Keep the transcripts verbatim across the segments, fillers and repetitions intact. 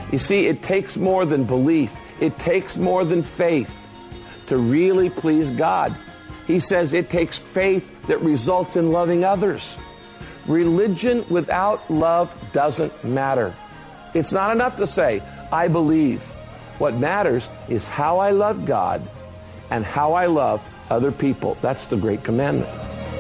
You see, it takes more than belief. It takes more than faith to really please God. He says it takes faith that results in loving others. Religion without love doesn't matter. It's not enough to say, I believe. What matters is how I love God and how I love other people. That's the great commandment.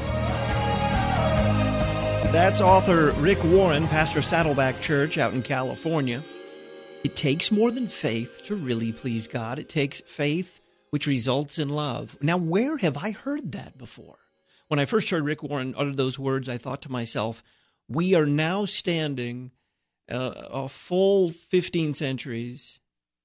That's author Rick Warren, pastor of Saddleback Church out in California. It takes more than faith to really please God. It takes faith which results in love. Now, where have I heard that before? When I first heard Rick Warren utter those words, I thought to myself, we are now standing uh, a full fifteen centuries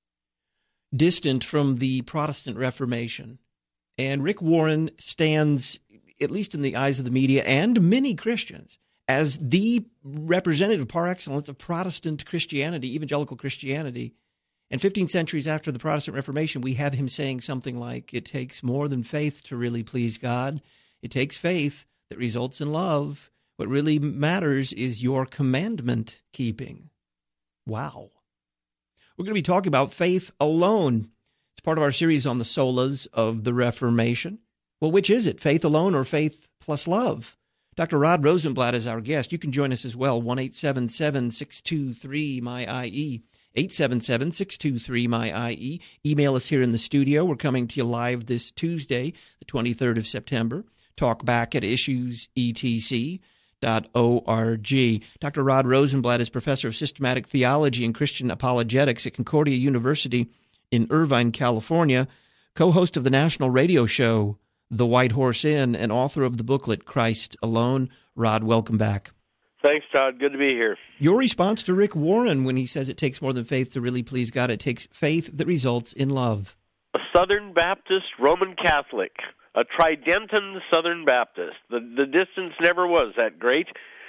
distant from the Protestant Reformation. And Rick Warren stands, at least in the eyes of the media and many Christians, as the representative par excellence of Protestant Christianity, evangelical Christianity. And fifteen centuries after the Protestant Reformation, we have him saying something like, it takes more than faith to really please God. It takes faith that results in love. What really matters is your commandment keeping. Wow. We're going to be talking about faith alone. It's part of our series on the solas of the Reformation. Well, which is it, faith alone or faith plus love? Doctor Rod Rosenblatt is our guest. You can join us as well, one eight seven seven, six two three, M Y I E, eight seven seven, six two three, M Y I E. Email us here in the studio. We're coming to you live this Tuesday, the twenty-third of September. Talk back at issues e t c dot org. Doctor Rod Rosenblatt is professor of systematic theology and Christian apologetics at Concordia University in Irvine, California, co-host of the national radio show The White Horse Inn, and author of the booklet Christ Alone. Rod, welcome back. Thanks, Todd. Good to be here. Your response to Rick Warren when he says it takes more than faith to really please God, it takes faith that results in love. A Southern Baptist Roman Catholic, a Tridentan Southern Baptist. The the distance never was that great.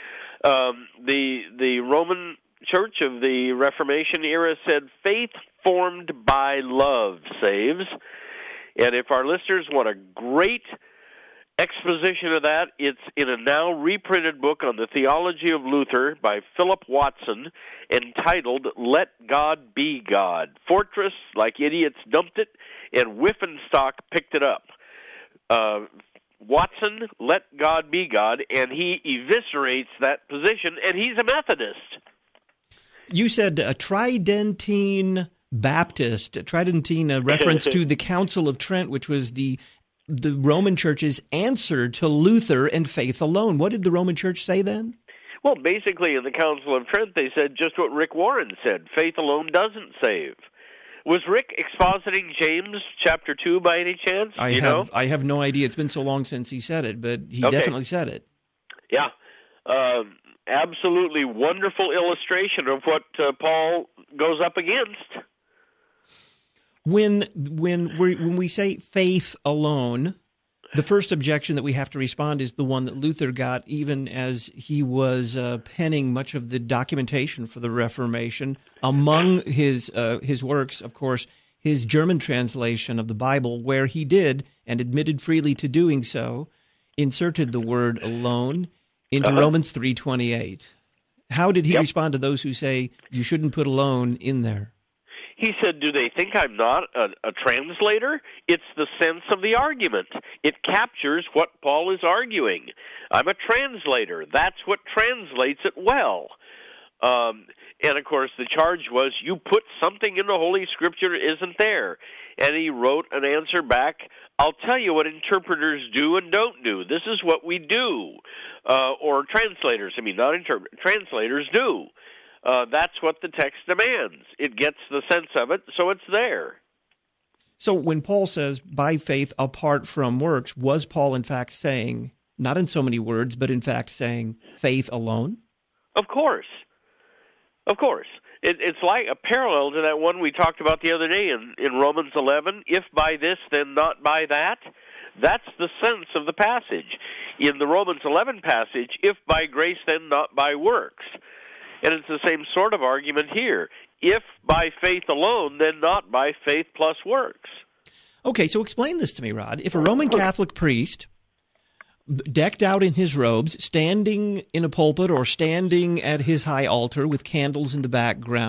Um, the the Roman Church of the Reformation era said faith formed by love saves. And if our listeners want a great exposition of that, it's in a now reprinted book on the theology of Luther by Philip Watson entitled Let God Be God. Fortress, like idiots, dumped it, and Whiffenstock picked it up. Uh, Watson, Let God Be God, and he eviscerates that position, and he's a Methodist. You said a Tridentine Baptist, a Tridentine, a reference to the Council of Trent, which was the the Roman Church's answer to Luther and faith alone. What did the Roman Church say then? Well, basically in the Council of Trent, they said just what Rick Warren said. Faith alone doesn't save. Was Rick expositing James chapter two by any chance? I you have know? I have no idea. It's been so long since he said it, but he okay. definitely said it. Yeah. Um, absolutely wonderful illustration of what uh, Paul goes up against. When when we when we say faith alone, the first objection that we have to respond is the one that Luther got, even as he was uh, penning much of the documentation for the Reformation. Among his uh, his works, of course, his German translation of the Bible, where he did, and admitted freely to doing so, inserted the word alone into uh-huh. Romans three twenty-eight. How did he yep. respond to those who say you shouldn't put alone in there? He said, do they think I'm not a, a translator? It's the sense of the argument. It captures what Paul is arguing. I'm a translator. That's what translates it well. Um, and, of course, the charge was you put something in the Holy Scripture that isn't there. And he wrote an answer back, I'll tell you what interpreters do and don't do. This is what we do. Uh, or translators, I mean, not interpreters, translators do. Uh, that's what the text demands. It gets the sense of it, so it's there. So when Paul says, by faith apart from works, was Paul in fact saying, not in so many words, but in fact saying faith alone? Of course. Of course. It, it's like a parallel to that one we talked about the other day in, in Romans eleven, if by this, then not by that. That's the sense of the passage. In the Romans eleven passage, if by grace, then not by works. And it's the same sort of argument here. If by faith alone, then not by faith plus works. Okay, so explain this to me, Rod. If a Roman Catholic priest, decked out in his robes, standing in a pulpit or standing at his high altar with candles in the background,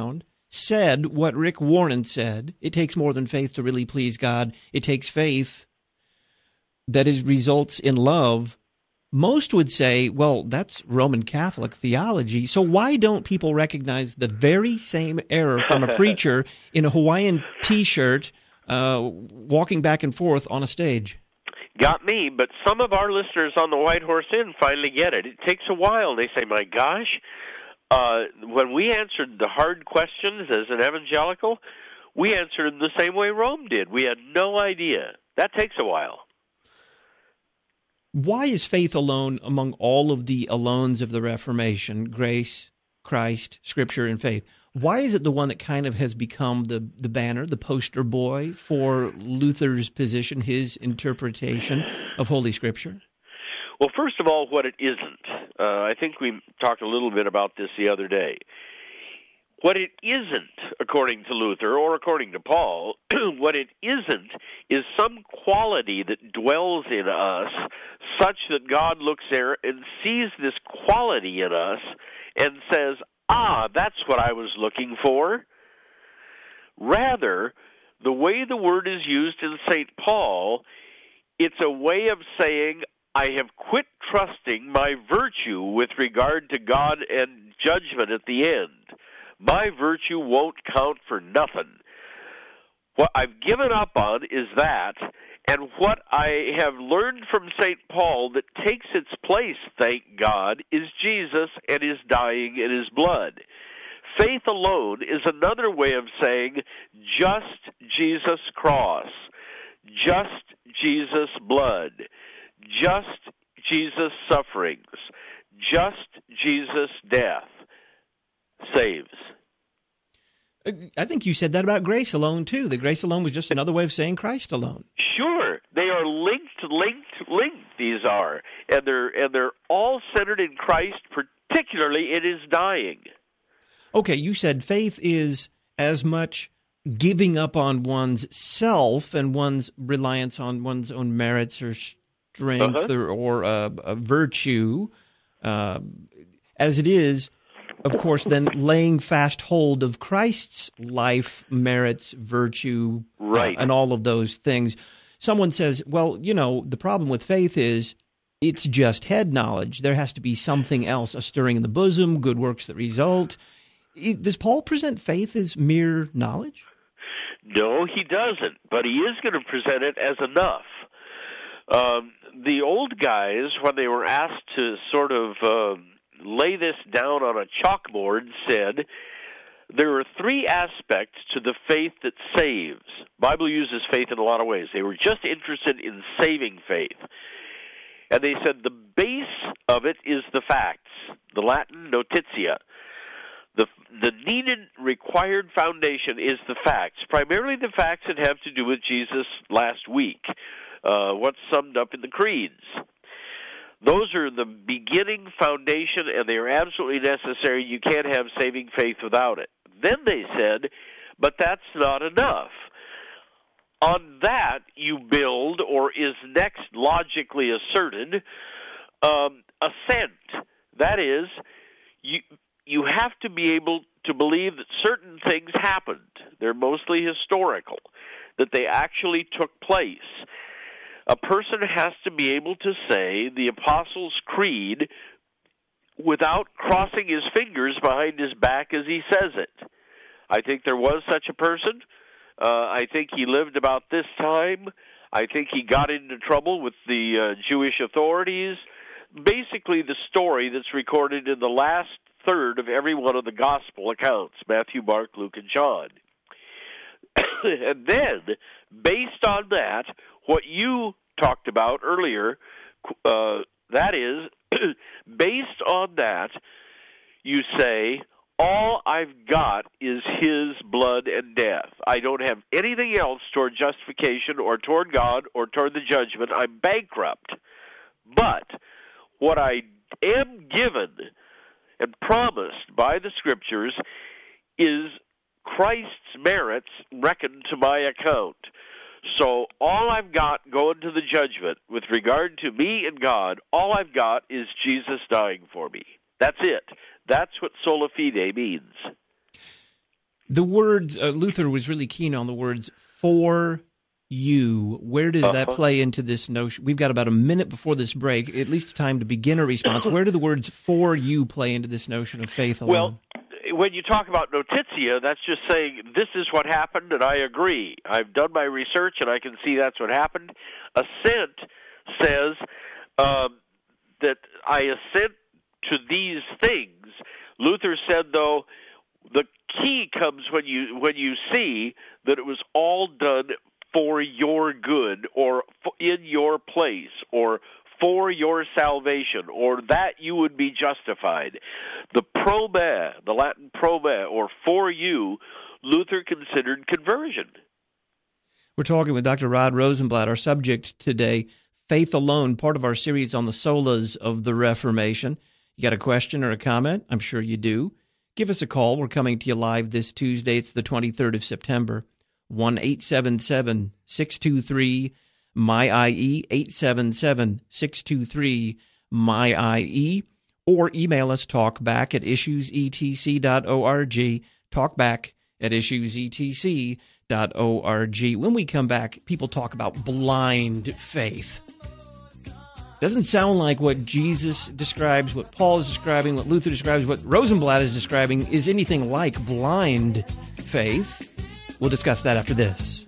said what Rick Warren said, it takes more than faith to really please God. It takes faith that is results in love. Most would say, well, that's Roman Catholic theology. So why don't people recognize the very same error from a preacher in a Hawaiian T-shirt uh, walking back and forth on a stage? Got me, but some of our listeners on the White Horse Inn finally get it. It takes a while. They say, my gosh, uh, when we answered the hard questions as an evangelical, we answered them the same way Rome did. We had no idea. That takes a while. Why is faith alone among all of the alones of the Reformation, grace, Christ, Scripture, and faith? Why is it the one that kind of has become the, the banner, the poster boy for Luther's position, his interpretation of Holy Scripture? Well, first of all, what it isn't. Uh, I think we talked a little bit about this the other day. What it isn't, according to Luther, or according to Paul, what it isn't is some quality that dwells in us such that God looks there and sees this quality in us and says, ah, that's what I was looking for. Rather, the way the word is used in Saint Paul, it's a way of saying, I have quit trusting my virtue with regard to God and judgment at the end. My virtue won't count for nothing. What I've given up on is that, and what I have learned from Saint Paul that takes its place, thank God, is Jesus and his dying and his blood. Faith alone is another way of saying just Jesus' cross, just Jesus' blood, just Jesus' sufferings, just Jesus' death saves. I think you said that about grace alone, too. That grace alone was just another way of saying Christ alone. Sure. They are linked, linked, linked, these are. And they're, and they're all centered in Christ, particularly in his dying. Okay, you said faith is as much giving up on one's self and one's reliance on one's own merits or strength uh-huh. or, or uh, a virtue uh, as it is, of course, then laying fast hold of Christ's life, merits, virtue, right. uh, and all of those things. Someone says, well, you know, the problem with faith is it's just head knowledge. There has to be something else, a stirring in the bosom, good works that result. Does Paul present faith as mere knowledge? No, he doesn't, but he is going to present it as enough. Um, the old guys, when they were asked to sort of uh, lay this down on a chalkboard, said there are three aspects to the faith that saves. The Bible uses faith in a lot of ways. They were just interested in saving faith. And they said the base of it is the facts, the Latin notitia. The the needed, required foundation is the facts, primarily the facts that have to do with Jesus last week, uh, what's summed up in the creeds. Those are the beginning foundation, and they are absolutely necessary. You can't have saving faith without it. Then they said, but that's not enough. On that you build, or is next logically asserted, um, assent. That is, you... You have to be able to believe that certain things happened. They're mostly historical, that they actually took place. A person has to be able to say the Apostles' Creed without crossing his fingers behind his back as he says it. I think there was such a person. Uh, I think he lived about this time. I think he got into trouble with the uh, Jewish authorities. Basically, the story that's recorded in the last third of every one of the gospel accounts, Matthew, Mark, Luke, and John. And then, based on that, what you talked about earlier, uh, that is, based on that, you say, all I've got is his blood and death. I don't have anything else toward justification or toward God or toward the judgment. I'm bankrupt. But what I am given and promised by the Scriptures is Christ's merits reckoned to my account. So all I've got going to the judgment with regard to me and God, all I've got is Jesus dying for me. That's it. That's what sola fide means. The words, uh, Luther was really keen on the words, for you. Where does uh-huh. that play into this notion? We've got about a minute before this break, at least time to begin a response. Where do the words for you play into this notion of faith alone? Well, when you talk about notitia, that's just saying, this is what happened, and I agree. I've done my research, and I can see that's what happened. Assent says um, that I assent to these things. Luther said, though, the key comes when you when you see that it was all done for your good, or in your place, or for your salvation, or that you would be justified. The pro me, the Latin pro me, or for you, Luther considered conversion. We're talking with Doctor Rod Rosenblatt. Our subject today, faith alone, part of our series on the solas of the Reformation. You got a question or a comment? I'm sure you do. Give us a call. We're coming to you live this Tuesday. It's the twenty-third of September. one eight seven seven, six two three, M Y I E, eight seven seven, six two three, M Y I E, or email us, talkback at issues e t c dot org, talkback at issues e t c dot org. When we come back, people talk about blind faith. Doesn't sound like what Jesus describes, what Paul is describing, what Luther describes, what Rosenblatt is describing is anything like blind faith. We'll discuss that after this.